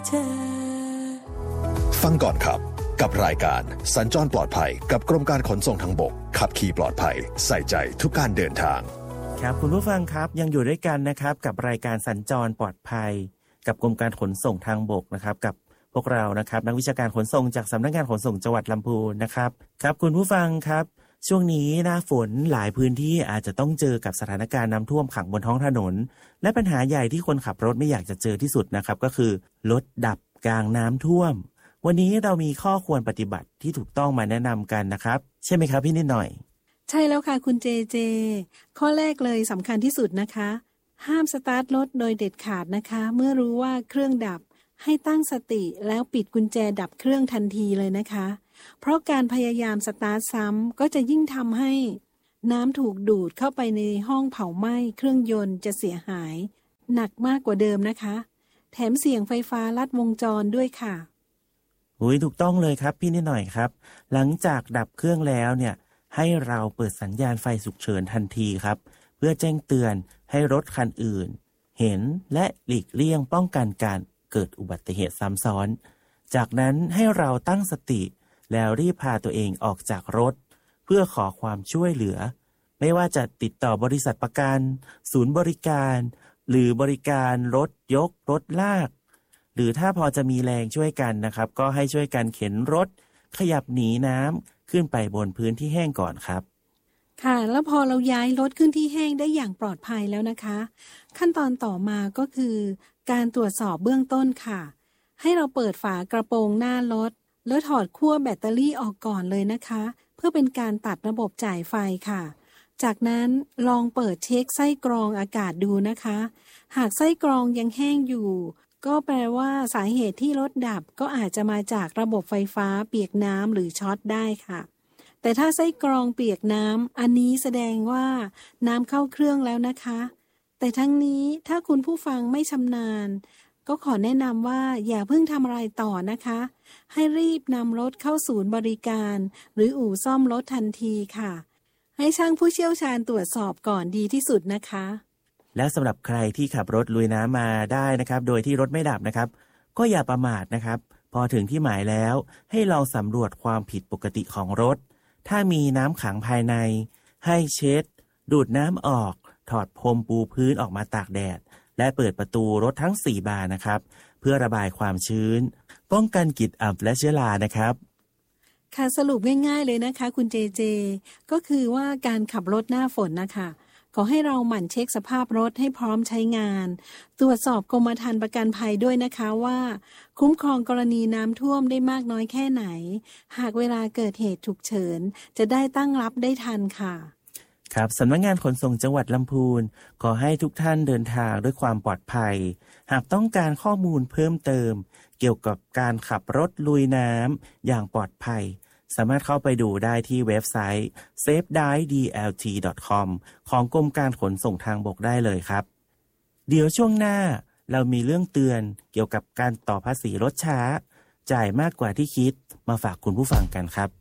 ฟังก่อนครับกับรายการสัญจรปลอดภัยกับกรมการขนส่งทางบกขับขี่ปลอดภัยใส่ใจทุกการเดินทางครับคุณผู้ฟังครับยังอยู่ด้วยกันนะครับกับรายการสัญจรปลอดภัยกับกรมการขนส่งทางบกนะครับกับพวกเรานะครับนักวิชาการขนส่งจากสำนักงานขนส่งจังหวัดลำพูนนะครับครับคุณผู้ฟังครับช่วงนี้หน้าฝนหลายพื้นที่อาจจะต้องเจอกับสถานการณ์น้ำท่วมขังบนท้องถนนและปัญหาใหญ่ที่คนขับรถไม่อยากจะเจอที่สุดนะครับก็คือรถดับกลางน้ำท่วมวันนี้เรามีข้อควรปฏิบัติที่ถูกต้องมาแนะนำกันนะครับใช่ไหมครับพี่นิดหน่อยใช่แล้วค่ะคุณเจข้อแรกเลยสำคัญที่สุดนะคะห้ามสตาร์ทรถโดยเด็ดขาดนะคะเมื่อรู้ว่าเครื่องดับให้ตั้งสติแล้วปิดกุญแจดับเครื่องทันทีเลยนะคะเพราะการพยายามสตาร์ทซ้ำก็จะยิ่งทำให้น้ำถูกดูดเข้าไปในห้องเผาไหม้เครื่องยนต์จะเสียหายหนักมากกว่าเดิมนะคะแถมเสี่ยงไฟฟ้าลัดวงจรด้วยค่ะถูกต้องเลยครับพี่นิดหน่อยครับหลังจากดับเครื่องแล้วเนี่ยให้เราเปิดสัญญาณไฟฉุกเฉินทันทีครับเพื่อแจ้งเตือนให้รถคันอื่นเห็นและหลีกเลี่ยงป้องกันการเกิดอุบัติเหตุซ้ำซ้อนจากนั้นให้เราตั้งสติแล้วรีบพาตัวเองออกจากรถเพื่อขอความช่วยเหลือไม่ว่าจะติดต่อบริษัทประกันศูนย์บริการหรือบริการรถยกรถลากหรือถ้าพอจะมีแรงช่วยกันนะครับก็ให้ช่วยกันเข็นรถขยับหนีน้ำขึ้นไปบนพื้นที่แห้งก่อนครับค่ะแล้วพอเราย้ายรถขึ้นที่แห้งได้อย่างปลอดภัยแล้วนะคะขั้นตอนต่อมาก็คือการตรวจสอบเบื้องต้นค่ะให้เราเปิดฝากระโปรงหน้ารถแล้วถอดขั้วแบตเตอรี่ออกก่อนเลยนะคะเพื่อเป็นการตัดระบบจ่ายไฟค่ะจากนั้นลองเปิดเช็คไส้กรองอากาศดูนะคะหากไส้กรองยังแห้งอยู่ก็แปลว่าสาเหตุที่รถดับก็อาจจะมาจากระบบไฟฟ้าเปียกน้ำหรือช็อตได้ค่ะแต่ถ้าไส้กรองเปียกน้ำอันนี้แสดงว่าน้ำเข้าเครื่องแล้วนะคะแต่ทั้งนี้ถ้าคุณผู้ฟังไม่ชำนาญก็ขอแนะนำว่าอย่าเพิ่งทำอะไรต่อนะคะให้รีบนำรถเข้าศูนย์บริการหรืออู่ซ่อมรถทันทีค่ะให้ช่างผู้เชี่ยวชาญตรวจสอบก่อนดีที่สุดนะคะและสำหรับใครที่ขับรถลุยน้ำมาได้นะครับโดยที่รถไม่ดับนะครับก็อย่าประมาทนะครับพอถึงที่หมายแล้วให้ลองสำรวจความผิดปกติของรถถ้ามีน้ำขังภายในให้เช็ดดูดน้ำออกถอดพรมปูพื้นออกมาตากแดดและเปิดประตูรถทั้ง4บานนะครับเพื่อระบายความชื้นป้องกันกลิ่นอับและเชื้อรานะครับค่ะสรุปง่ายๆเลยนะคะคุณเจก็คือว่าการขับรถหน้าฝนนะคะขอให้เราหมั่นเช็คสภาพรถให้พร้อมใช้งานตรวจสอบกรมธรรม์ประกันภัยด้วยนะคะว่าคุ้มครองกรณีน้ำท่วมได้มากน้อยแค่ไหนหากเวลาเกิดเหตุฉุกเฉินจะได้ตั้งรับได้ทันค่ะครับสำนักงานขนส่งจังหวัดลำพูนขอให้ทุกท่านเดินทางด้วยความปลอดภัยหากต้องการข้อมูลเพิ่มเติมเกี่ยวกับการขับรถลุยน้ำอย่างปลอดภัยสามารถเข้าไปดูได้ที่เว็บไซต์ safedrivedlt.com ของกรมการขนส่งทางบกได้เลยครับเดี๋ยวช่วงหน้าเรามีเรื่องเตือนเกี่ยวกับการต่อภาษีรถช้าจ่ายมากกว่าที่คิดมาฝากคุณผู้ฟังกันครับ